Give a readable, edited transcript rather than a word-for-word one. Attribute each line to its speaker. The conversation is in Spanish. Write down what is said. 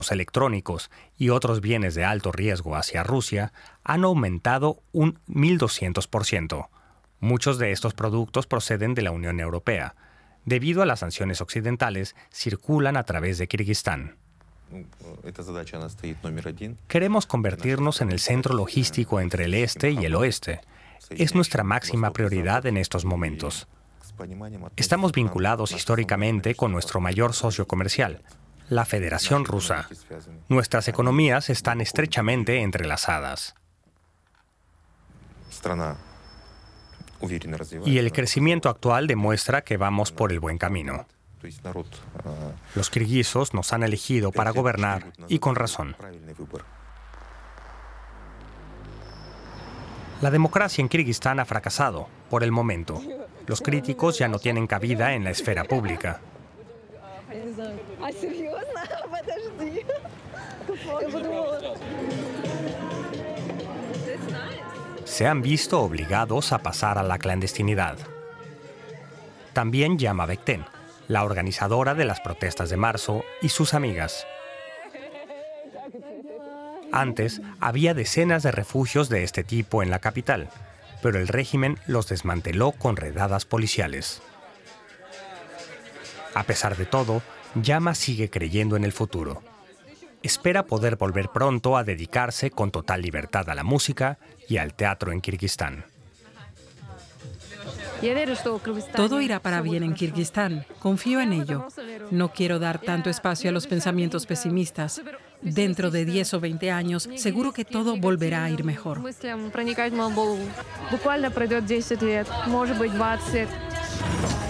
Speaker 1: electrónicos y otros bienes de alto riesgo hacia Rusia han aumentado un 1.200%. Muchos de estos productos proceden de la Unión Europea. Debido a las sanciones occidentales, circulan a través de Kirguistán. Queremos convertirnos en el centro logístico entre el este y el oeste. Es nuestra máxima prioridad en estos momentos. Estamos vinculados históricamente con nuestro mayor socio comercial, la Federación Rusa. Nuestras economías están estrechamente entrelazadas. Y el crecimiento actual demuestra que vamos por el buen camino. Los kirguisos nos han elegido para gobernar, y con razón. La democracia en Kirguistán ha fracasado, por el momento. Los críticos ya no tienen cabida en la esfera pública. Se han visto obligados a pasar a la clandestinidad. También Yama Bekten, la organizadora de las protestas de marzo, y sus amigas. Antes, había decenas de refugios de este tipo en la capital, pero el régimen los desmanteló con redadas policiales. A pesar de todo, Yama sigue creyendo en el futuro. Espera poder volver pronto a dedicarse con total libertad a la música y al teatro en Kirguistán.
Speaker 2: Todo irá para bien en Kirguistán. Confío en ello. No quiero dar tanto espacio a los pensamientos pesimistas. Dentro de 10 o 20 años, seguro que todo volverá a ir mejor.